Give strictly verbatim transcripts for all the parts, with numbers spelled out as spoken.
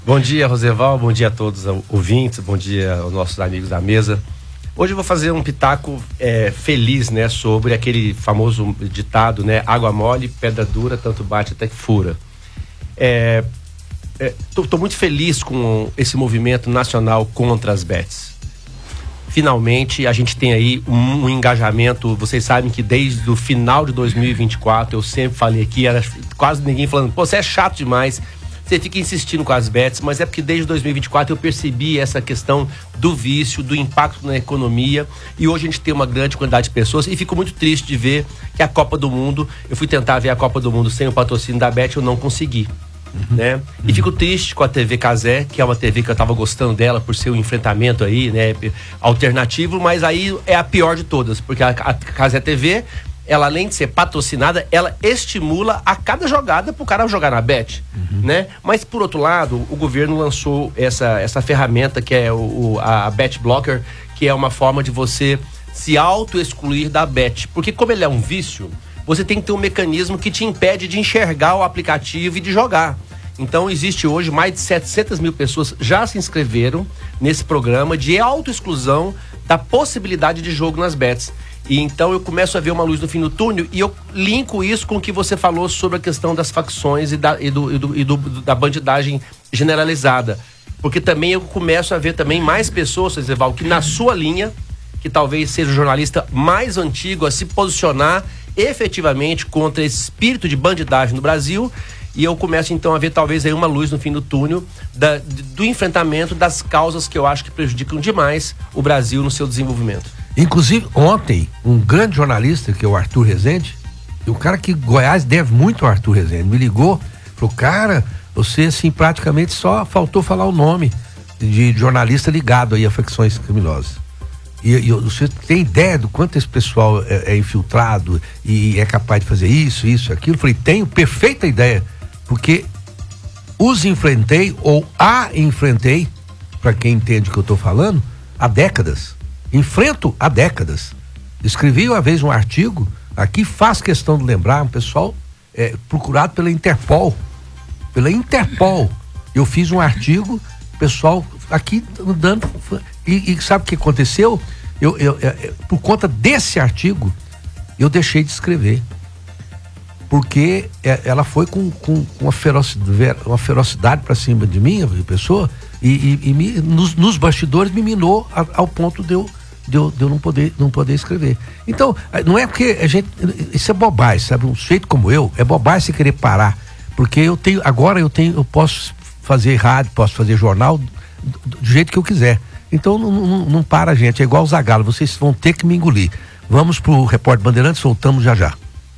Bom dia, Roseval, bom dia a todos os ouvintes, bom dia aos nossos amigos da mesa. Hoje eu vou fazer um pitaco é, feliz, né, sobre aquele famoso ditado, né, água mole, pedra dura, tanto bate até que fura. É, é, tô, tô muito feliz com esse movimento nacional contra as bets. Finalmente a gente tem aí um, um engajamento. Vocês sabem que desde o final de dois mil e vinte e quatro eu sempre falei aqui, era quase ninguém falando, pô, você é chato demais, você fica insistindo com as bets, mas é porque desde dois mil e vinte e quatro eu percebi essa questão do vício, do impacto na economia, e hoje a gente tem uma grande quantidade de pessoas, e fico muito triste de ver que a Copa do Mundo, eu fui tentar ver a Copa do Mundo sem o patrocínio da Bet, eu não consegui, uhum. né? Uhum. E fico triste com a T V Cazé, que é uma T V que eu tava gostando dela por ser um enfrentamento aí, né, alternativo, mas aí é a pior de todas, porque a, a Cazé T V, ela além de ser patrocinada, ela estimula a cada jogada pro cara jogar na Bet, uhum. né? Mas por outro lado, o governo lançou essa, essa ferramenta que é o, o, a Bet Blocker, que é uma forma de você se auto-excluir da Bet, porque como ele é um vício, você tem que ter um mecanismo que te impede de enxergar o aplicativo e de jogar. Então existe hoje mais de setecentas mil pessoas já se inscreveram nesse programa de auto-exclusão da possibilidade de jogo nas bets. E então eu começo a ver uma luz no fim do túnel, e eu linko isso com o que você falou sobre a questão das facções e da, e do, e do, e do, da bandidagem generalizada. Porque também eu começo a ver também mais pessoas, Zeval, que na sua linha, que talvez seja o jornalista mais antigo a se posicionar efetivamente contra esse espírito de bandidagem no Brasil. E eu começo então a ver talvez aí uma luz no fim do túnel da, do enfrentamento das causas que eu acho que prejudicam demais o Brasil no seu desenvolvimento. Inclusive, ontem, um grande jornalista, que é o Arthur Rezende, e um cara que Goiás deve muito ao Arthur Rezende, me ligou, falou, cara, você assim, praticamente só faltou falar o nome de jornalista ligado aí a facções criminosas. E, e você tem ideia do quanto esse pessoal é, é infiltrado e é capaz de fazer isso, isso, aquilo? Eu falei, tenho perfeita ideia, porque os enfrentei, ou a enfrentei, para quem entende o que eu estou falando, há décadas. Enfrento há décadas. Escrevi uma vez um artigo, aqui faz questão de lembrar, um pessoal é, procurado pela Interpol. Pela Interpol. Eu fiz um artigo, pessoal aqui dando. E, e sabe o que aconteceu? Eu, eu, eu, por conta desse artigo, eu deixei de escrever. Porque ela foi com, com uma ferocidade, uma ferocidade para cima de mim, a pessoa, e, e, e me, nos, nos bastidores me minou a, ao ponto de eu. De eu, de eu não poder, não poder escrever. Então, não é porque a gente, isso é bobagem, sabe? Um sujeito como eu, é bobagem você querer parar, porque eu tenho, agora eu tenho, eu posso fazer rádio, posso fazer jornal do, do jeito que eu quiser. Então não, não, não para, gente, é igual o Zagalo, vocês vão ter que me engolir. Vamos pro Repórter Bandeirantes, voltamos já já.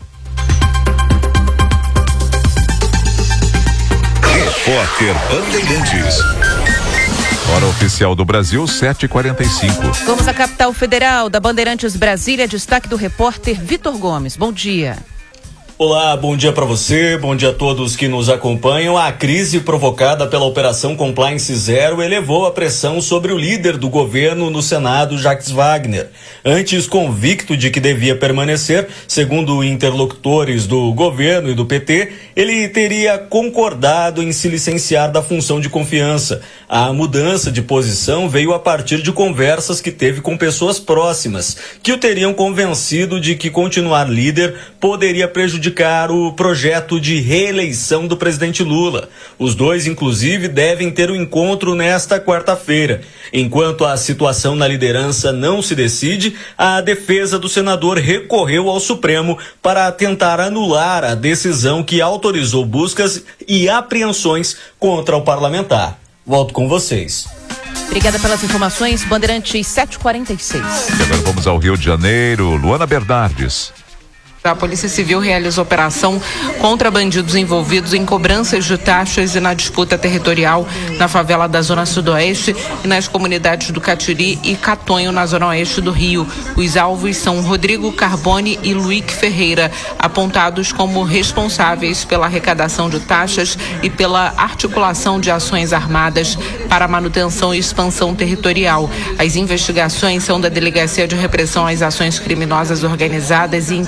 Repórter Bandeirantes. Hora oficial do Brasil, sete e quarenta e cinco. Vamos à capital federal da Bandeirantes Brasília, destaque do repórter Vitor Gomes. Bom dia. Olá, bom dia para você, bom dia a todos que nos acompanham. A crise provocada pela Operação Compliance Zero elevou a pressão sobre o líder do governo no Senado, Jacques Wagner. Antes convicto de que devia permanecer, segundo interlocutores do governo e do P T, ele teria concordado em se licenciar da função de confiança. A mudança de posição veio a partir de conversas que teve com pessoas próximas, que o teriam convencido de que continuar líder poderia prejudicar o projeto de reeleição do presidente Lula. Os dois, inclusive, devem ter um encontro nesta quarta-feira. Enquanto a situação na liderança não se decide, a defesa do senador recorreu ao Supremo para tentar anular a decisão que autorizou buscas e apreensões contra o parlamentar. Volto com vocês. Obrigada pelas informações, Bandeirantes sete e quarenta e seis. E agora vamos ao Rio de Janeiro, Luana Bernardes. A Polícia Civil realiza operação contra bandidos envolvidos em cobranças de taxas e na disputa territorial na favela da Zona Sudoeste e nas comunidades do Catiri e Catonho, na Zona Oeste do Rio. Os alvos são Rodrigo Carbone e Luick Ferreira, apontados como responsáveis pela arrecadação de taxas e pela articulação de ações armadas para manutenção e expansão territorial. As investigações são da Delegacia de Repressão às Ações Criminosas Organizadas e inquéritos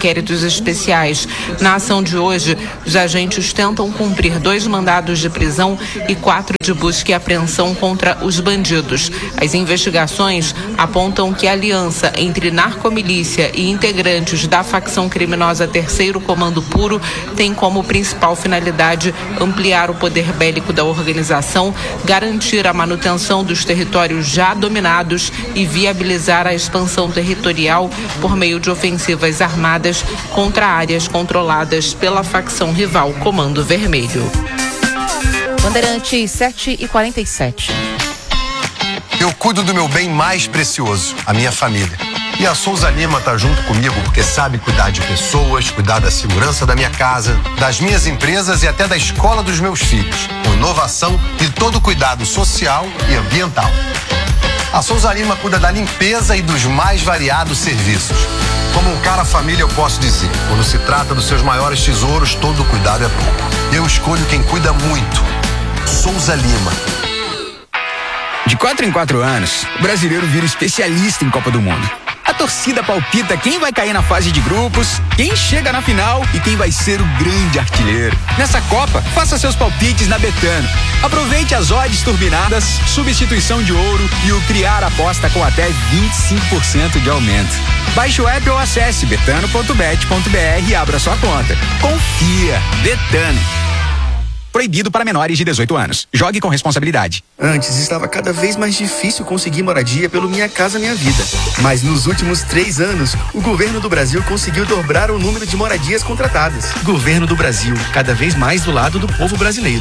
especiais. Na ação de hoje, os agentes tentam cumprir dois mandados de prisão e quatro de busca e apreensão contra os bandidos. As investigações apontam que a aliança entre narcomilícia e integrantes da facção criminosa Terceiro Comando Puro tem como principal finalidade ampliar o poder bélico da organização, garantir a manutenção dos territórios já dominados e viabilizar a expansão territorial por meio de ofensivas armadas contra áreas controladas pela facção rival Comando Vermelho. Bandeirantes sete e quarenta e sete. Eu cuido do meu bem mais precioso, a minha família. E a Souza Lima tá junto comigo porque sabe cuidar de pessoas, cuidar da segurança da minha casa, das minhas empresas e até da escola dos meus filhos, com inovação e todo cuidado social e ambiental. A Souza Lima cuida da limpeza e dos mais variados serviços. Como um cara família, eu posso dizer, quando se trata dos seus maiores tesouros, todo cuidado é pouco. Eu escolho quem cuida muito. Souza Lima. De quatro em quatro anos, o brasileiro vira especialista em Copa do Mundo. A torcida palpita quem vai cair na fase de grupos, quem chega na final e quem vai ser o grande artilheiro. Nessa Copa, faça seus palpites na Betano. Aproveite as odds turbinadas, substituição de ouro e o criar aposta com até vinte e cinco por cento de aumento. Baixe o app ou acesse betano ponto bet ponto br e abra sua conta. Confia, Betano. Proibido para menores de dezoito anos. Jogue com responsabilidade. Antes estava cada vez mais difícil conseguir moradia pelo Minha Casa Minha Vida. Mas nos últimos três anos, o governo do Brasil conseguiu dobrar o número de moradias contratadas. Governo do Brasil, cada vez mais do lado do povo brasileiro.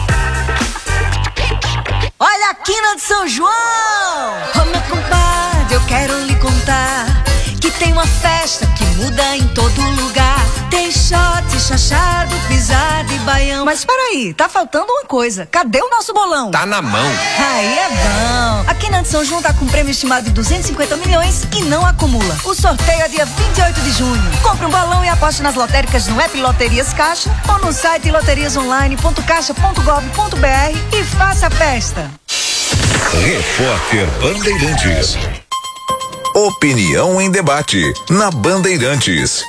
Olha a quina de São João! Ô meu compadre, eu quero lhe contar que tem uma festa que muda em todo lugar. Tem shot, chachado, pisada e baião. Mas peraí, tá faltando uma coisa. Cadê o nosso bolão? Tá na mão. Aí é bom. Aqui na de São João tá com um prêmio estimado de duzentos e cinquenta milhões e não acumula. O sorteio é dia vinte e oito de junho. Compre um bolão e aposte nas lotéricas no app Loterias Caixa ou no site loterias online ponto caixa ponto gov ponto br e faça a festa. Repórter Bandeirantes. Opinião em debate na Bandeirantes.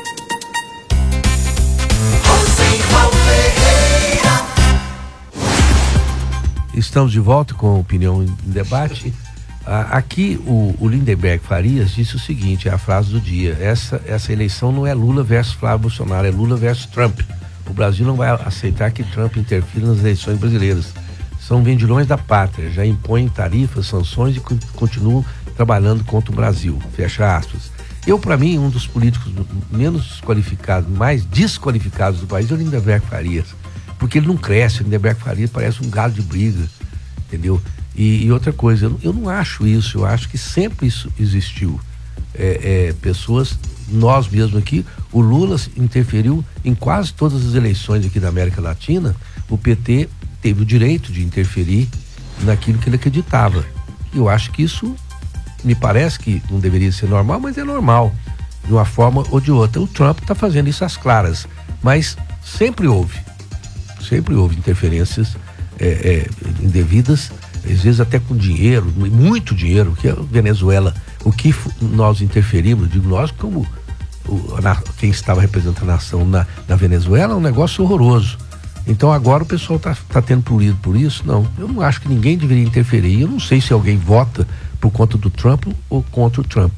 Estamos de volta com a Opinião em Debate. Ah, aqui o, o Lindenberg Farias disse o seguinte, é a frase do dia: essa, essa eleição não é Lula versus Flávio Bolsonaro, é Lula versus Trump. O Brasil não vai aceitar que Trump interfira nas eleições brasileiras. São vendilhões da pátria, já impõem tarifas, sanções e continuam trabalhando contra o Brasil. Fecha aspas. Eu, para mim, um dos políticos menos qualificados, mais desqualificados do país é o Lindenberg Farias. Porque ele não cresce, o Lindenberg Farias parece um galo de briga, entendeu? E, e outra coisa, eu, eu não acho isso, eu acho que sempre isso existiu. É, é, pessoas, nós mesmos aqui, o Lula interferiu em quase todas as eleições aqui da América Latina. O P T teve o direito de interferir naquilo que ele acreditava. Eu acho que isso me parece que não deveria ser normal, mas é normal, de uma forma ou de outra. O Trump está fazendo isso às claras, mas sempre houve, sempre houve interferências é, é, indevidas, às vezes até com dinheiro, muito dinheiro, que é a Venezuela. O que nós interferimos, digo nós como o, na, quem estava representando a nação na, na Venezuela, é um negócio horroroso. Então agora o pessoal está tá tendo polido por isso? Não, eu não acho que ninguém deveria interferir. Eu não sei se alguém vota por conta do Trump ou contra o Trump.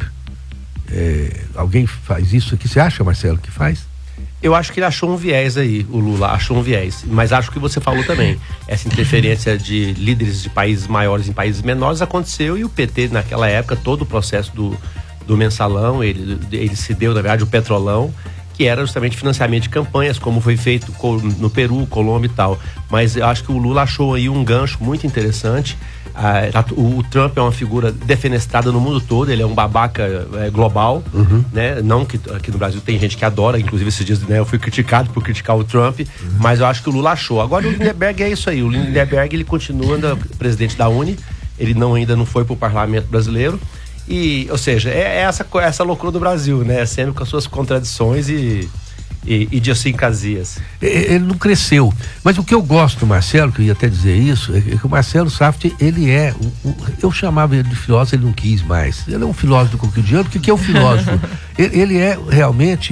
É, alguém faz isso aqui? Você acha, Marcelo, que faz? Eu acho que ele achou um viés aí, o Lula achou um viés, mas acho que você falou também, essa interferência de líderes de países maiores em países menores aconteceu, e o P T naquela época, todo o processo do, do mensalão, ele, ele se deu, na verdade, o petrolão, que era justamente financiamento de campanhas, como foi feito no Peru, Colômbia e tal. Mas eu acho que o Lula achou aí um gancho muito interessante. Ah, o, o Trump é uma figura defenestrada no mundo todo, ele é um babaca é, global, uhum. né? Não que aqui no Brasil tem gente que adora, inclusive esses dias, né, eu fui criticado por criticar o Trump, uhum. mas eu acho que o Lula achou. Agora o Lindenberg é isso aí, o Lindenberg ele continua ainda presidente da Uni, ele não, ainda não foi para o parlamento brasileiro. E, ou seja, é essa, essa loucura do Brasil, né? Sempre com as suas contradições e, e idiosincrasias. Ele não cresceu. Mas o que eu gosto do Marcelo, que eu ia até dizer isso, é que o Marcelo Saft, ele é. Um, um, eu chamava ele de filósofo, ele não quis mais. Ele é um filósofo cotidiano, porque o que é o filósofo? ele, ele é realmente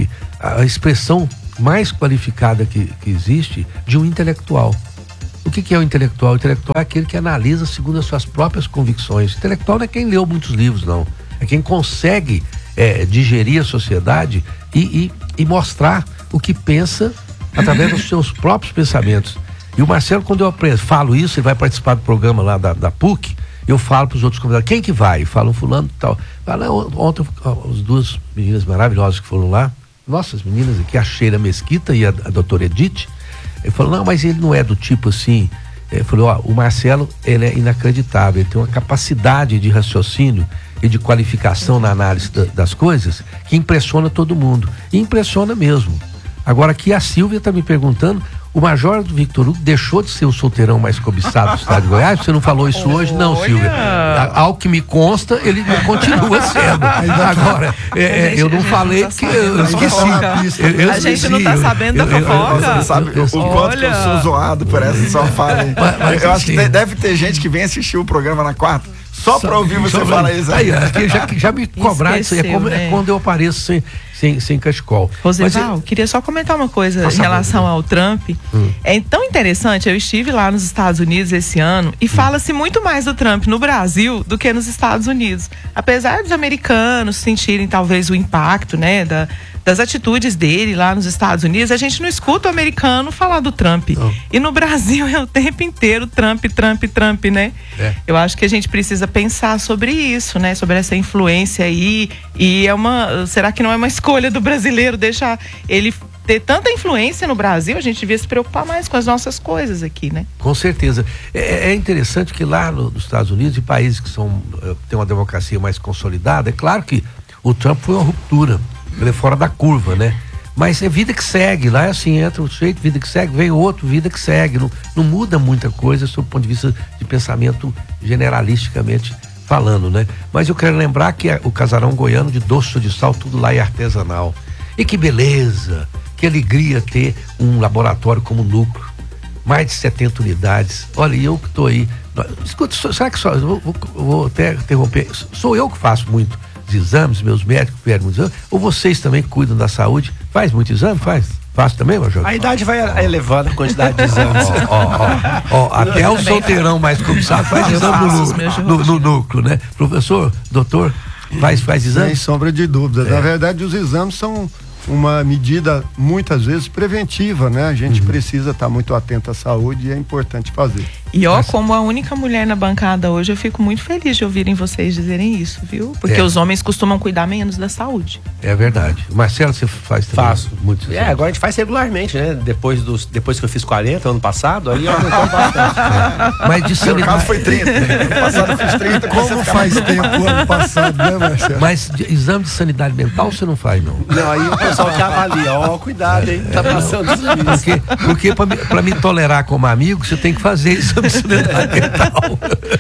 a expressão mais qualificada que, que existe de um intelectual. O que, que é o intelectual? O intelectual é aquele que analisa segundo as suas próprias convicções. O intelectual não é quem leu muitos livros, não. É quem consegue é, digerir a sociedade e, e, e mostrar o que pensa através dos seus próprios pensamentos. E o Marcelo, quando eu aprendo, falo isso, ele vai participar do programa lá da, da P U C, eu falo para os outros convidados, quem que vai? Falam fulano e tal. Fala, ontem as duas meninas maravilhosas que foram lá, nossas meninas aqui, a Sheila Mesquita e a, a doutora Edith, ele falou, não, mas ele não é do tipo assim. Ele falou, ó, o Marcelo, ele é inacreditável, ele tem uma capacidade de raciocínio e de qualificação na análise da, das coisas que impressiona todo mundo. E impressiona mesmo. Agora aqui a Silvia está me perguntando, o Major do Victor Hugo deixou de ser o solteirão mais cobiçado do estado de Goiás? Você não falou isso hoje? Não, Silvia. Ao que me consta, ele continua sendo. Agora, é, eu não falei porque eu esqueci. A gente não está sabendo da fofoca. Você sabe o quanto que eu sou zoado por essa só fala. Eu acho que deve ter gente que vem assistir o programa na quarta só para ouvir você só falar isso. Aí, já, já me cobraram isso aí. É, como, né? É quando eu apareço sem, sem, sem cachecol. Rosival, queria só comentar uma coisa em relação ao Trump. Hum. É tão interessante, eu estive lá nos Estados Unidos esse ano e hum. fala-se muito mais do Trump no Brasil do que nos Estados Unidos. Apesar dos americanos sentirem talvez o impacto, né, da, das atitudes dele lá nos Estados Unidos, a gente não escuta o americano falar do Trump. Não. E no Brasil é o tempo inteiro Trump, Trump, Trump, né? É. Eu acho que a gente precisa pensar sobre isso, né? Sobre essa influência aí. E é uma. Será que não é uma escolha do brasileiro deixar ele ter tanta influência no Brasil? A gente devia se preocupar mais com as nossas coisas aqui, né? Com certeza. É, é interessante que lá no, nos Estados Unidos, em países que são, têm uma democracia mais consolidada, é claro que o Trump foi uma ruptura. Ele é fora da curva, né? Mas é vida que segue, lá é assim, entra o sujeito, vida que segue, vem outro, vida que segue, não, não muda muita coisa sob o ponto de vista de pensamento generalisticamente falando, né? Mas eu quero lembrar que é o casarão goiano de doce de sal, tudo lá é artesanal. E que beleza, que alegria ter um laboratório como Núcleo, mais de setenta unidades, olha, e eu que estou aí, escuta, será que só, eu vou, vou até interromper, sou eu que faço muito exames, meus médicos vieram exames, ou vocês também cuidam da saúde? Faz muito exame? Faz? Faz também, Major? A idade vai elevando a quantidade de exames. Ó, ó, ó, até o solteirão mais cobiçado faz exame no, no, no núcleo, né? Professor, doutor, faz, faz exame? Sem sombra de dúvida. É. Na verdade, os exames são uma medida muitas vezes preventiva, né? A gente uhum. precisa estar muito atento à saúde e é importante fazer. E ó, como a única mulher na bancada hoje, eu fico muito feliz de ouvirem vocês dizerem isso, viu? Porque é. os homens costumam cuidar menos da saúde. É verdade. Marcelo, você faz também? Faço. Muito. É, agora a gente faz regularmente, né? Depois, dos, depois que eu fiz quarenta ano passado, aí aumentou bastante. É. Mas de sanidade... No caso foi trinta. Ano passado eu fiz trinta. Como faz tempo o ano passado, né, Marcelo? Mas de, exame de sanidade mental você não faz, não? Não, aí o pessoal que avalia, ó, cuidado, hein? Tá passando isso. Porque, porque pra, pra me tolerar como amigo, você tem que fazer exame de sanidade mental.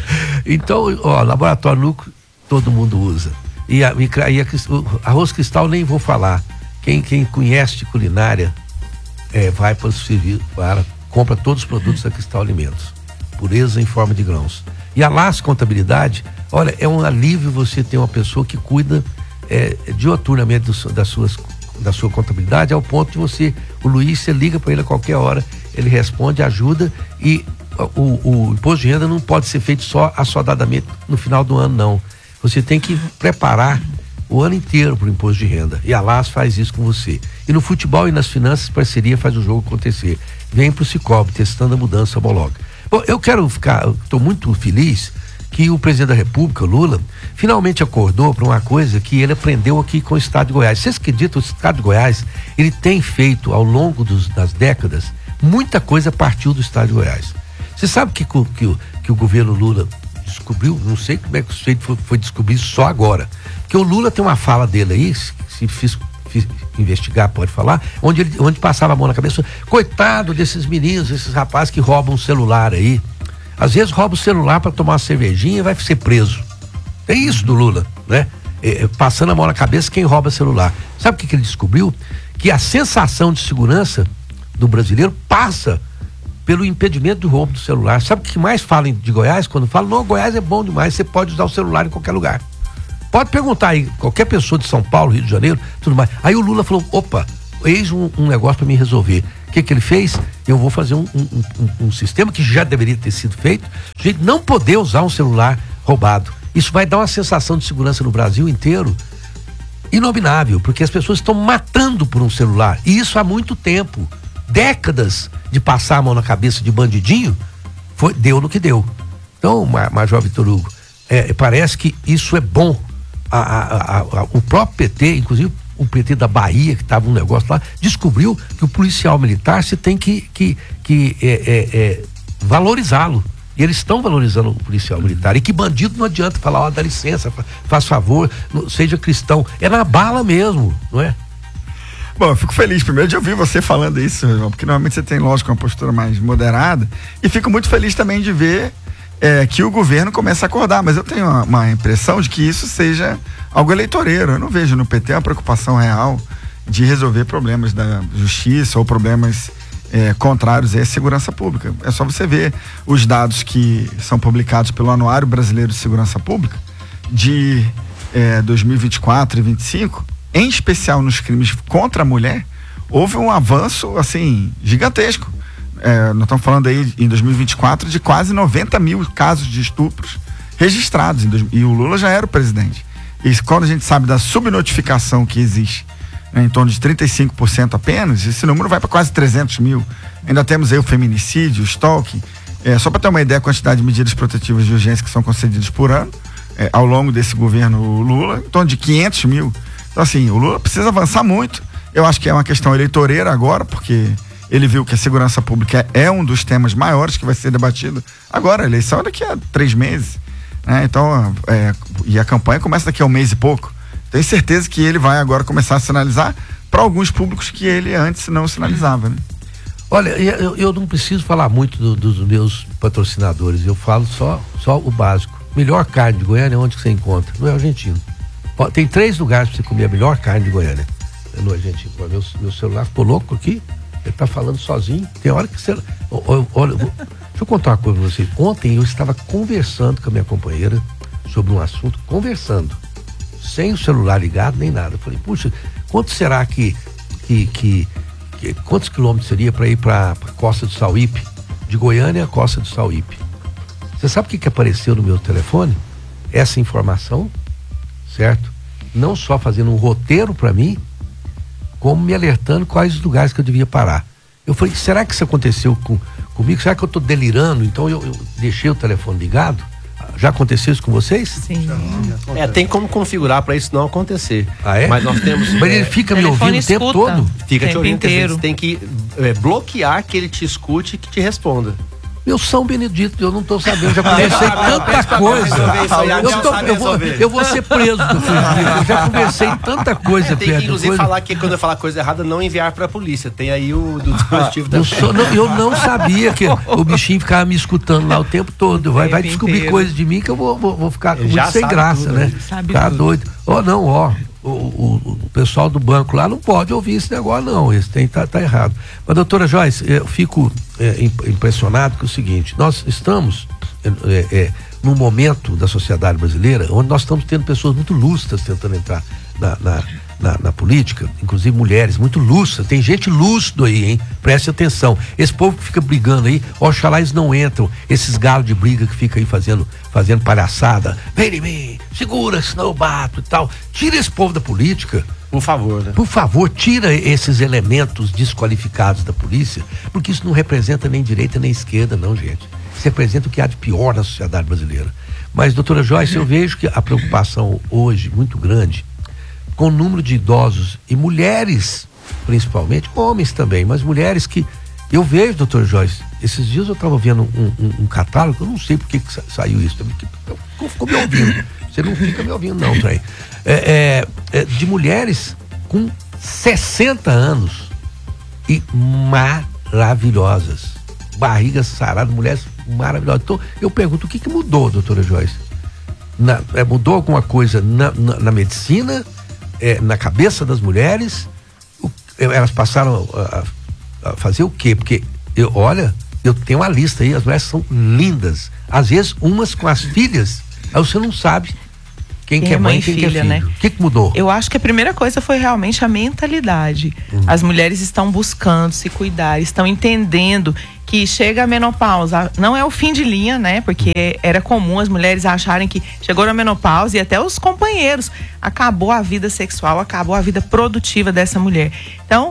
Então, ó, laboratório Núcleo, todo mundo usa. E a, e a, o arroz cristal nem vou falar. Quem, quem conhece de culinária é, vai para o serviço, para, compra todos os produtos da Cristal Alimentos. Pureza em forma de grãos. E a Las Contabilidade, olha, é um alívio você ter uma pessoa que cuida é, dioturnamente do, das suas, da sua contabilidade, ao ponto de você, o Luiz, você liga para ele a qualquer hora, ele responde, ajuda, e o, o imposto de renda não pode ser feito só assodadamente no final do ano, não. Você tem que preparar o ano inteiro para o imposto de renda. E a Las faz isso com você. E no futebol e nas finanças, parceria faz o jogo acontecer. Vem para o Cicobi, testando a mudança homologa. Bom, eu quero ficar, estou muito feliz que o presidente da República, Lula, finalmente acordou para uma coisa que ele aprendeu aqui com o estado de Goiás. Vocês acreditam, o estado de Goiás, ele tem feito ao longo dos, das décadas, muita coisa partiu do estado de Goiás. Você sabe que, que, que o governo Lula descobriu, não sei como é que o sujeito foi, foi descobrir isso só agora, que o Lula tem uma fala dele aí, se fiz, fiz investigar, pode falar, onde ele onde passava a mão na cabeça, coitado desses meninos, esses rapazes que roubam um celular aí, às vezes rouba o celular para tomar uma cervejinha e vai ser preso. É isso do Lula, né? É, passando a mão na cabeça quem rouba celular. Sabe o que, que ele descobriu? Que a sensação de segurança do brasileiro passa pelo impedimento do roubo do celular. Sabe o que mais falam de Goiás? Quando falam, não, Goiás é bom demais, você pode usar o celular em qualquer lugar. Pode perguntar aí, qualquer pessoa de São Paulo, Rio de Janeiro, tudo mais. Aí o Lula falou, opa, eis um, um negócio para me resolver. O que que ele fez? Eu vou fazer um, um, um, um sistema que já deveria ter sido feito, de gente não poder usar um celular roubado. Isso vai dar uma sensação de segurança no Brasil inteiro inominável, porque as pessoas estão matando por um celular, e isso há muito tempo. Décadas de passar a mão na cabeça de bandidinho, foi, deu no que deu. Então, Major Vitor Hugo, é, parece que isso é bom. A, a, a, a, o próprio P T, inclusive o P T da Bahia, que estava um negócio lá, descobriu que o policial militar se tem que, que, que é, é, é, valorizá-lo. E eles estão valorizando o policial militar. E que bandido não adianta falar, ó, dá licença, faz favor, não, seja cristão. É na bala mesmo, não é? Bom, eu fico feliz primeiro de ouvir você falando isso, João, porque normalmente você tem, lógico, uma postura mais moderada. E fico muito feliz também de ver é, que o governo começa a acordar. Mas eu tenho uma, uma impressão de que isso seja algo eleitoreiro. Eu não vejo no P T uma preocupação real de resolver problemas da justiça ou problemas É, contrários à segurança pública. É só você ver os dados que são publicados pelo Anuário Brasileiro de Segurança Pública de é, dois mil e vinte e quatro e vinte e cinco, em especial nos crimes contra a mulher, houve um avanço assim gigantesco. É, nós estamos falando aí em dois mil e vinte e quatro de quase noventa mil casos de estupros registrados, em dois, e o Lula já era o presidente. E quando a gente sabe da subnotificação que existe, em torno de trinta e cinco por cento apenas, esse número vai para quase trezentos mil. Ainda temos aí o feminicídio, o stalking. É, só para ter uma ideia, a quantidade de medidas protetivas de urgência que são concedidas por ano, é, ao longo desse governo Lula, em torno de quinhentos mil. Então, assim, o Lula precisa avançar muito. Eu acho que é uma questão eleitoreira agora, porque ele viu que a segurança pública é, é um dos temas maiores que vai ser debatido agora. A eleição é daqui a três meses. Né? Então, é, e a campanha começa daqui a um mês e pouco. Tenho certeza que ele vai agora começar a sinalizar para alguns públicos que ele antes não sinalizava, né? Olha, eu, eu não preciso falar muito do, dos meus patrocinadores, eu falo só, só o básico. Melhor carne de Goiânia, onde que você encontra? No Argentino. Tem três lugares para você comer a melhor carne de Goiânia. É no Argentino. Meu, meu celular ficou louco aqui, ele tá falando sozinho. Tem hora que você... Olha, deixa eu contar uma coisa para você. Ontem eu estava conversando com a minha companheira sobre um assunto, conversando. Sem o celular ligado, nem nada. Eu falei, puxa, quanto será que, que, que, que quantos quilômetros seria para ir para a Costa do Sauípe? De Goiânia à Costa do Sauípe. Você sabe o que, que apareceu no meu telefone? Essa informação, certo? Não só fazendo um roteiro para mim, como me alertando quais os lugares que eu devia parar. Eu falei, será que isso aconteceu com, comigo? Será que eu estou delirando? Então eu, eu deixei o telefone ligado? Já aconteceu isso com vocês? Sim. É, tem como configurar para isso não acontecer. Ah, é? Mas nós temos. Mas ele fica me ouvindo o tempo todo? Fica te ouvindo. Inteiro. Você tem que é, bloquear que ele te escute e que te responda. Meu São Benedito, eu não estou sabendo, já conversei tanta coisa. Eu, tô, eu, vou, eu vou ser preso do Fugir, eu já conversei tanta coisa. É, tem que inclusive coisa. falar que quando eu falar coisa errada, não enviar para a polícia. Tem aí o do dispositivo da eu, sou, não, eu não sabia que o bichinho ficava me escutando lá o tempo todo. Vai, vai descobrir coisas de mim que eu vou, vou, vou ficar muito já sem graça, tudo, né? Ficar doido. Ó, oh, não, ó. O, o, o pessoal do banco lá não pode ouvir esse negócio, não. Esse tem, tá, tá errado. Mas, doutora Joyce, eu fico é, impressionado com o seguinte: nós estamos é, é, num momento da sociedade brasileira onde nós estamos tendo pessoas muito lúcidas tentando entrar na, na, na, na política, inclusive mulheres muito lúcidas. Tem gente lúcido aí, hein? Preste atenção. Esse povo que fica brigando aí, oxalá eles não entram, esses galos de briga que fica aí fazendo, fazendo palhaçada. Vem em mim, segura, senão eu bato e tal. Tira esse povo da política. Por favor, né? Por favor, tira esses elementos desqualificados da polícia, porque isso não representa nem direita nem esquerda, não, gente. Isso representa o que há de pior na sociedade brasileira. Mas, doutora Joyce, eu vejo que a preocupação hoje muito grande com o número de idosos e mulheres, principalmente, homens também, mas mulheres que eu vejo, doutor Joyce, esses dias eu estava vendo um, um, um catálogo, eu não sei por que que saiu isso, ficou me ouvindo, você não fica me ouvindo não, Trem. É, é, é, de mulheres com sessenta anos e maravilhosas, barrigas saradas, mulheres maravilhosas. Então eu pergunto, o que que mudou, doutora Joyce? Na, é, mudou alguma coisa na, na, na medicina? É, na cabeça das mulheres? O, elas passaram a, a fazer o quê? Porque eu, olha, eu tenho uma lista aí, as mulheres são lindas, às vezes umas com as filhas, aí você não sabe Quem, quem que é mãe e quem filha, que é filho? Né? O que, que mudou? Eu acho que a primeira coisa foi realmente a mentalidade. Hum. As mulheres estão buscando se cuidar, estão entendendo que chega a menopausa, não é o fim de linha, né? Porque era comum as mulheres acharem que chegou na menopausa e até os companheiros, acabou a vida sexual, acabou a vida produtiva dessa mulher. Então,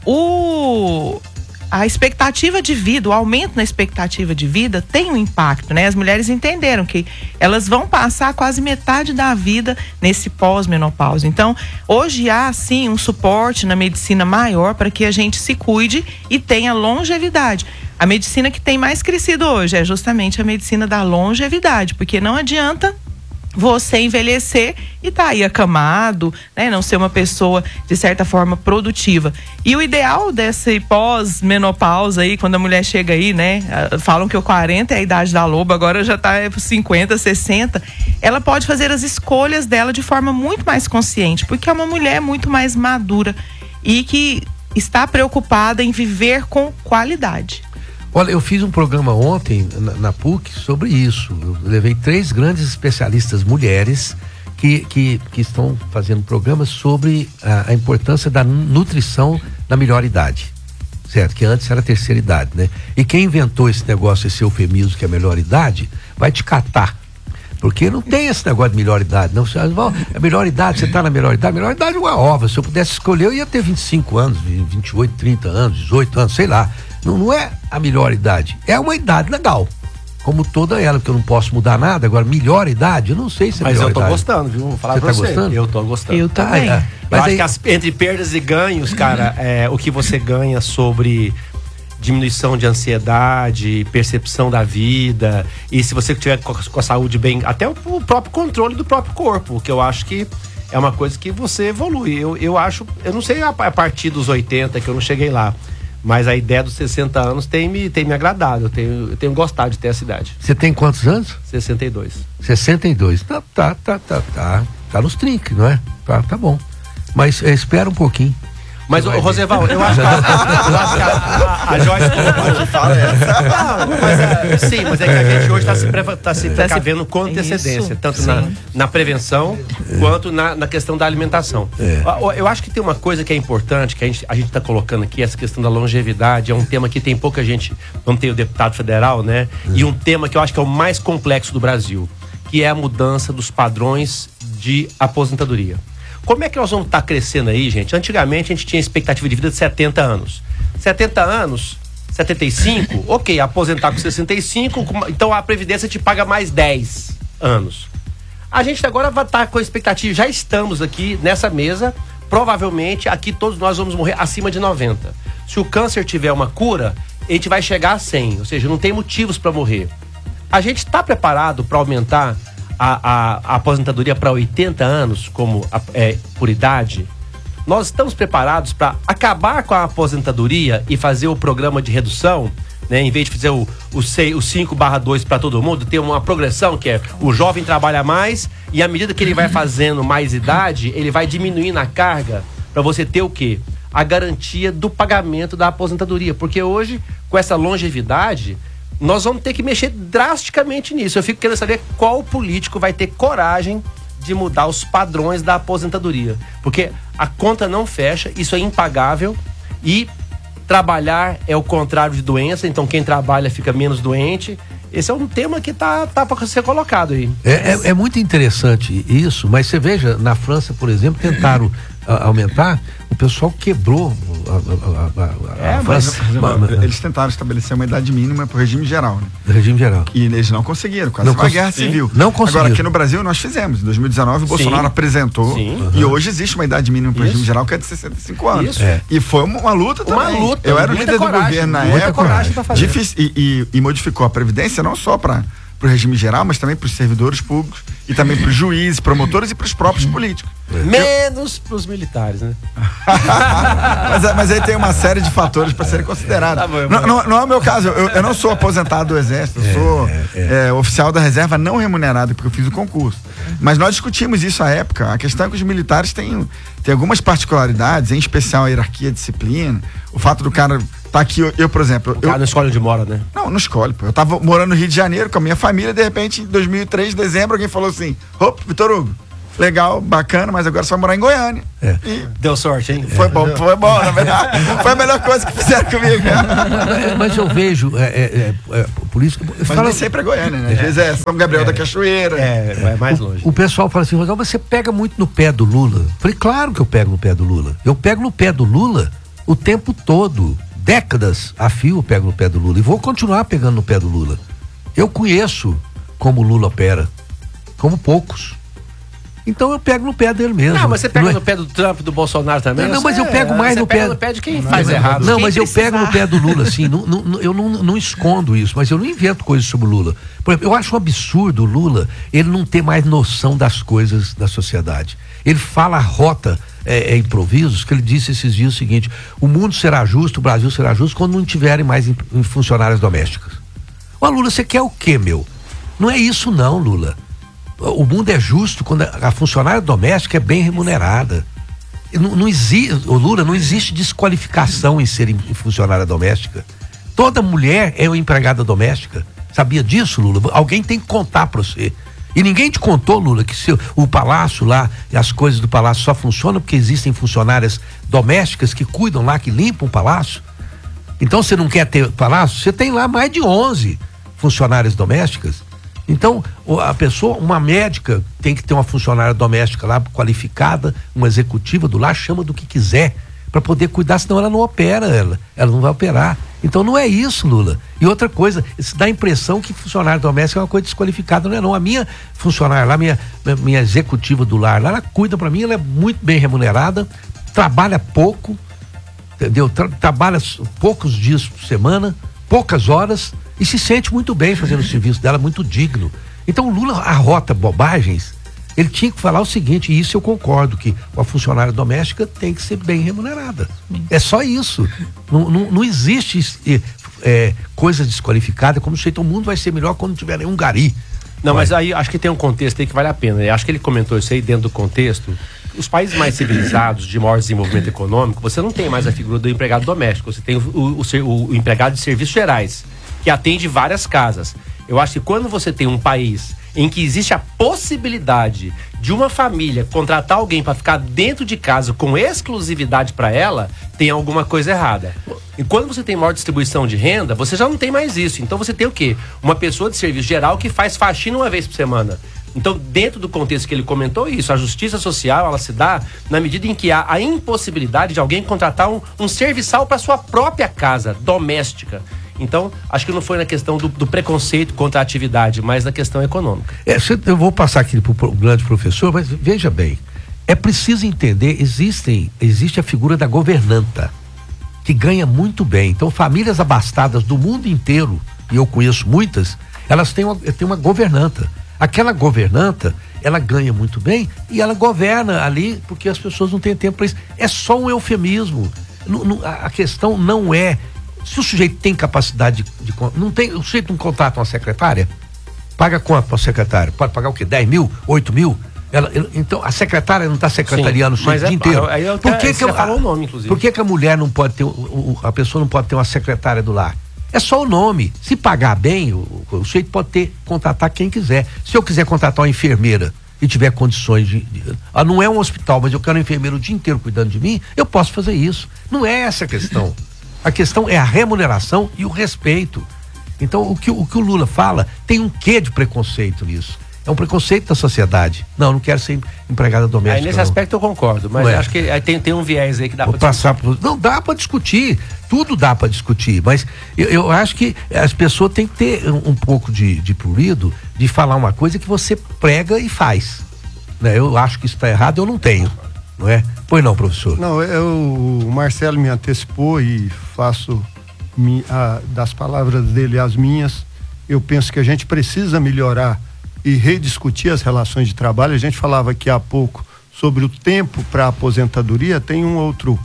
o... a expectativa de vida, o aumento na expectativa de vida tem um impacto, né? As mulheres entenderam que elas vão passar quase metade da vida nesse pós-menopausa. Então, hoje há, sim, um suporte na medicina maior para que a gente se cuide e tenha longevidade. A medicina que tem mais crescido hoje é justamente a medicina da longevidade, porque não adianta você envelhecer e tá aí acamado, né? Não ser uma pessoa, de certa forma, produtiva. E o ideal desse pós-menopausa aí, quando a mulher chega aí, né? Falam que o quarenta é a idade da loba, agora já tá cinquenta, sessenta. Ela pode fazer as escolhas dela de forma muito mais consciente, porque é uma mulher muito mais madura e que está preocupada em viver com qualidade. Olha, eu fiz um programa ontem na, na P U C sobre isso. Eu levei três grandes especialistas mulheres que, que, que estão fazendo programas sobre a, a importância da nutrição na melhor idade. Certo? Que antes era a terceira idade, né? E quem inventou esse negócio, esse eufemismo que é a melhor idade, vai te catar. Porque não tem esse negócio de melhor idade, não. A melhor idade, você está na melhor idade, a melhor idade é uma ova. Se eu pudesse escolher, eu ia ter vinte e cinco anos, vinte e oito, trinta anos, dezoito anos, sei lá. Não, não é a melhor idade, é uma idade legal, como toda ela, porque eu não posso mudar nada. Agora, melhor idade, eu não sei se é mas melhor eu tô idade. gostando, viu? Vou falar você pra tá você. Gostando? Eu tô gostando. Eu também. Ah, é. Mas eu aí... acho que as, entre perdas e ganhos, cara, é, o que você ganha sobre diminuição de ansiedade, percepção da vida, e se você tiver com a, com a saúde bem, até o, o próprio controle do próprio corpo, que eu acho que é uma coisa que você evolui. Eu, eu acho, eu não sei a, a partir dos oitenta, que eu não cheguei lá, mas a ideia dos sessenta anos tem me, tem me agradado. Eu tenho, eu tenho gostado de ter essa idade. Você tem quantos anos? sessenta e dois. sessenta e dois. Tá, tá, tá, tá, tá. Tá nos trinques, não é? Tá, tá bom. Mas é, espera um pouquinho. Mas, ô, Roseval, eu acho que a, eu acho que a, a, a Joyce fala essa. Mas, é, sim, mas é que a gente hoje está se, preva, tá se precavendo com antecedência, isso, tanto na, na prevenção é. quanto na, na questão da alimentação. É. Eu, eu acho que tem uma coisa que é importante, que a gente a está colocando aqui, essa questão da longevidade, é um tema que tem pouca gente, não tem o deputado federal, né? É. E um tema que eu acho que é o mais complexo do Brasil, que é a mudança dos padrões de aposentadoria. Como é que nós vamos estar crescendo aí, gente? Antigamente a gente tinha expectativa de vida de setenta anos. setenta anos, setenta e cinco, ok, aposentar com sessenta e cinco, então a Previdência te paga mais dez anos. A gente agora vai estar com a expectativa, já estamos aqui nessa mesa, provavelmente aqui todos nós vamos morrer acima de noventa. Se o câncer tiver uma cura, a gente vai chegar a cem, ou seja, não tem motivos para morrer. A gente está preparado para aumentar A, a, a aposentadoria para oitenta anos como a, é, por idade? Nós estamos preparados para acabar com a aposentadoria e fazer o programa de redução, né? Em vez de fazer o, o, o cinco barra dois para todo mundo, ter uma progressão que é o jovem trabalha mais e à medida que ele vai fazendo mais idade, ele vai diminuindo a carga para você ter o quê? A garantia do pagamento da aposentadoria, porque hoje com essa longevidade nós vamos ter que mexer drasticamente nisso. Eu fico querendo saber qual político vai ter coragem de mudar os padrões da aposentadoria. Porque a conta não fecha, isso é impagável e trabalhar é o contrário de doença, então quem trabalha fica menos doente. Esse é um tema que tá, tá para ser colocado aí. É, é, é muito interessante isso, mas você veja, na França, por exemplo, tentaram a, aumentar, o pessoal quebrou a, a, a, a, é, a mas, França. mas, mas, eles tentaram estabelecer uma idade mínima para o regime geral, né? Regime geral. E eles não conseguiram, quase não uma guerra civil. Não conseguiram. Agora, aqui no Brasil, nós fizemos. Em dois mil e dezenove, o Bolsonaro Sim. apresentou. Sim. E uhum. hoje existe uma idade mínima para o regime geral que é de sessenta e cinco anos. É. E foi uma, uma luta também. Uma luta. Eu era o líder coragem, do governo na muita época. Coragem pra fazer. Difícil, e, e, e modificou a Previdência não só para o regime geral, mas também para os servidores públicos e também para os juízes, promotores e para os próprios políticos. Menos para os militares, né? mas, mas aí tem uma série de fatores para serem considerados. Tá bom, não, não, não é o meu caso, eu, eu não sou aposentado do Exército, eu sou é, é. É, oficial da reserva não remunerado, porque eu fiz o concurso. Mas nós discutimos isso à época. A questão é que os militares têm, têm algumas particularidades, em especial a hierarquia, a disciplina, o fato do cara tá aqui, eu, eu por exemplo... O cara eu, não escolhe onde mora, né? Não, não escolhe, pô. Eu tava morando no Rio de Janeiro com a minha família, de repente, em dois mil e três, dezembro, alguém falou assim, opa, Vitor Hugo, legal, bacana, mas agora você vai morar em Goiânia. É. E deu sorte, hein? Foi é. bom, foi bom, na verdade. Foi a melhor coisa que fizeram comigo. Mas eu vejo, é, é, é, é, por isso que. Mas fala... nem sempre é Goiânia, né? Às é. vezes é São Gabriel é. da Cachoeira. É, vai mais longe. O, o pessoal fala assim, Rosal, você pega muito no pé do Lula. Eu falei, claro que eu pego no pé do Lula. Eu pego no pé do Lula o tempo todo. Décadas a fio eu pego no pé do Lula. E vou continuar pegando no pé do Lula. Eu conheço como o Lula opera. Como poucos. Então eu pego no pé dele mesmo. Não, mas você pega não no é... pé do Trump, do Bolsonaro também? Não, não mas eu pego é, mais no pé... no pé de quem faz não, errado. Não, quem mas precisar. eu pego no pé do Lula, assim, não, não, eu não, não escondo isso, mas eu não invento coisas sobre o Lula. Por exemplo, eu acho um absurdo o Lula, ele não ter mais noção das coisas da sociedade. Ele fala a rota, é, é improvisos, que ele disse esses dias o seguinte, o mundo será justo, o Brasil será justo quando não tiverem mais em, em funcionárias domésticas. Ô Lula, você quer o quê, meu? Não é isso não, Lula. O mundo é justo quando a funcionária doméstica é bem remunerada. Não, não existe, o Lula, não existe desqualificação em ser funcionária doméstica. Toda mulher é uma empregada doméstica. Sabia disso, Lula? Alguém tem que contar para você. E ninguém te contou, Lula, que se, o palácio lá, as coisas do palácio só funcionam porque existem funcionárias domésticas que cuidam lá, que limpam o palácio. Então você não quer ter palácio? Você tem lá mais de onze funcionárias domésticas. Então, a pessoa, uma médica tem que ter uma funcionária doméstica lá qualificada, uma executiva do lar, chama do que quiser, para poder cuidar, senão ela não opera, ela, ela não vai operar. Então não é isso, Lula. E outra coisa, isso dá a impressão que funcionária doméstica é uma coisa desqualificada, não é não. A minha funcionária lá, minha, minha executiva do lar lá, ela cuida para mim, ela é muito bem remunerada, trabalha pouco, entendeu? Tra- trabalha poucos dias por semana, poucas horas, e se sente muito bem fazendo o serviço dela, muito digno. Então o Lula arrota bobagens, ele tinha que falar o seguinte, e isso eu concordo, que a funcionária doméstica tem que ser bem remunerada. É só isso. Não, não, não existe é, coisa desqualificada, como se o mundo vai ser melhor quando tiver nenhum gari. Não, vai. Mas aí acho que tem um contexto aí que vale a pena. Eu acho que ele comentou isso aí dentro do contexto. Os países mais civilizados, de maior desenvolvimento econômico, você não tem mais a figura do empregado doméstico, você tem o, o, o, o empregado de serviços gerais, que atende várias casas. Eu acho que quando você tem um país em que existe a possibilidade de uma família contratar alguém para ficar dentro de casa com exclusividade para ela, tem alguma coisa errada. E quando você tem maior distribuição de renda, você já não tem mais isso. Então você tem o quê? Uma pessoa de serviço geral que faz faxina uma vez por semana. Então, dentro do contexto que ele comentou isso, a justiça social, ela se dá na medida em que há a impossibilidade de alguém contratar um, um serviçal para sua própria casa, doméstica. Então, acho que não foi na questão do, do preconceito contra a atividade, mas na questão econômica. É, eu vou passar aqui para o grande professor, mas veja bem, é preciso entender, existem, existe a figura da governanta, que ganha muito bem. Então, famílias abastadas do mundo inteiro, e eu conheço muitas, elas têm uma, têm uma governanta. Aquela governanta, ela ganha muito bem e ela governa ali porque as pessoas não têm tempo para isso. É só um eufemismo. Não, não, a questão não é... Se o sujeito tem capacidade de, de... Não tem, o sujeito não contrata uma secretária? Paga quanto para a secretária? Pode pagar o quê? dez mil? oito mil? Ela, ela, então, a secretária não está secretariando Sim, o dia é, inteiro. Aí eu, por que que eu, falou o nome, inclusive. Por que que a mulher não pode ter... O, o, a pessoa não pode ter uma secretária do lar? É só o nome. Se pagar bem, o, o sujeito pode ter, contratar quem quiser. Se eu quiser contratar uma enfermeira e tiver condições de, de... Ah, não é um hospital, mas eu quero um enfermeiro o dia inteiro cuidando de mim, eu posso fazer isso. Não é essa a questão. A questão é a remuneração e o respeito. Então, o que o, que o Lula fala tem um quê de preconceito nisso? É um preconceito da sociedade. Não, não quero ser empregada doméstica. Aí nesse não. aspecto eu concordo, mas é. acho que aí tem, tem um viés aí que dá para passar pro... Não, dá para discutir, tudo dá para discutir, mas eu, eu acho que as pessoas têm que ter um, um pouco de, de prurido de falar uma coisa que você prega e faz. Né? Eu acho que isso está errado, eu não tenho. Não é? Pois não, professor. Não, eu, o Marcelo me antecipou e faço mi, a, das palavras dele as minhas. Eu penso que a gente precisa melhorar e rediscutir as relações de trabalho. A gente falava aqui há pouco sobre o tempo para a aposentadoria. Tem um outro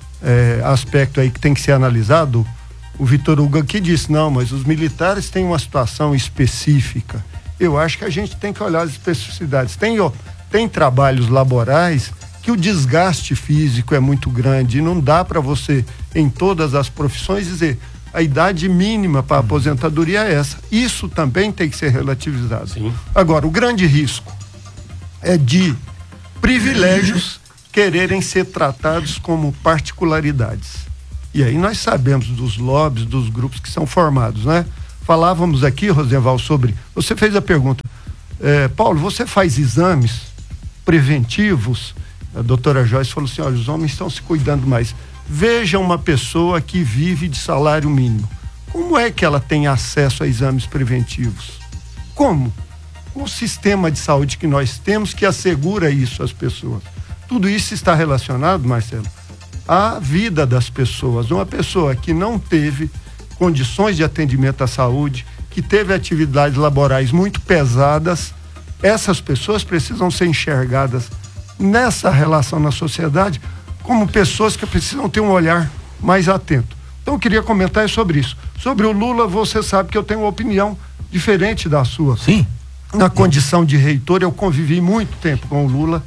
é, aspecto aí que tem que ser analisado. O Vitor Hugo aqui disse, não, mas os militares têm uma situação específica. Eu acho que a gente tem que olhar as especificidades. Tem, ó, tem trabalhos laborais que o desgaste físico é muito grande e não dá para você, em todas as profissões, dizer a idade mínima para a aposentadoria é essa. Isso também tem que ser relativizado. Sim. Agora, o grande risco é de privilégios quererem ser tratados como particularidades. E aí nós sabemos dos lobbies, dos grupos que são formados, né? Falávamos aqui, Rosenval, sobre... Você fez a pergunta, é, Paulo, você faz exames preventivos? A doutora Joyce falou assim, olha, os homens estão se cuidando mais. Veja uma pessoa que vive de salário mínimo. Como é que ela tem acesso a exames preventivos? Como? O sistema de saúde que nós temos que assegura isso às pessoas. Tudo isso está relacionado, Marcelo, à vida das pessoas. Uma pessoa que não teve condições de atendimento à saúde, que teve atividades laborais muito pesadas, essas pessoas precisam ser enxergadas nessa relação na sociedade como pessoas que precisam ter um olhar mais atento. Então eu queria comentar sobre isso. Sobre o Lula, você sabe que eu tenho uma opinião diferente da sua. Sim. Na condição de reitor, eu convivi muito tempo com o Lula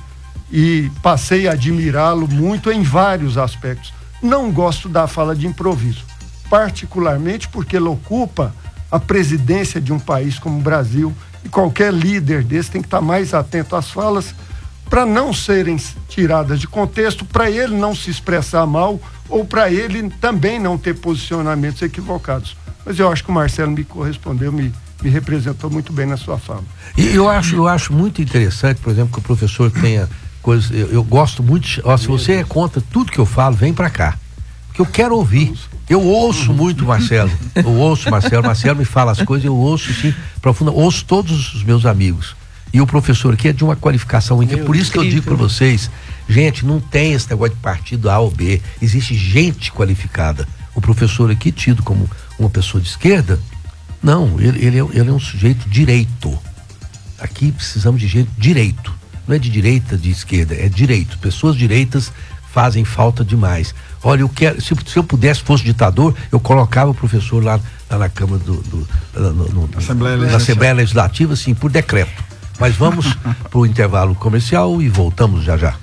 e passei a admirá-lo muito em vários aspectos. Não gosto da fala de improviso, particularmente porque ele ocupa a presidência de um país como o Brasil, e qualquer líder desse tem que estar mais atento às falas para não serem tiradas de contexto, para ele não se expressar mal ou para ele também não ter posicionamentos equivocados. Mas eu acho que o Marcelo me correspondeu, me, me representou muito bem na sua fala. E eu acho, eu acho muito interessante, por exemplo, que o professor tenha coisas, eu, eu gosto muito, de, ó, se você é contra tudo que eu falo, vem para cá, porque eu quero ouvir. Eu ouço muito Marcelo, eu ouço Marcelo, Marcelo me fala as coisas, eu ouço sim, profunda, ouço todos os meus amigos. E o professor aqui é de uma qualificação incrível. Por isso que eu digo para vocês, gente, não tem esse negócio de partido A ou B, existe gente qualificada. O professor aqui, tido como uma pessoa de esquerda, não, ele, ele, é, ele é um sujeito direito. Aqui precisamos de gente direito. Não é de direita, de esquerda, é direito. Pessoas direitas fazem falta demais. Olha, eu quero, se, se eu pudesse, fosse ditador, eu colocava o professor lá, lá na Câmara do, do no, no, Assembleia na Assembleia Legislativa, assim, por decreto. Mas vamos para o intervalo comercial e voltamos já já.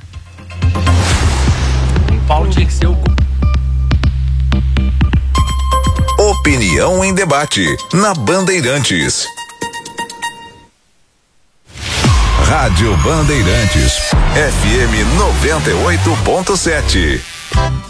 O Paulo tinha que ser o... Opinião em debate, na Bandeirantes. Rádio Bandeirantes, F M noventa e oito ponto sete.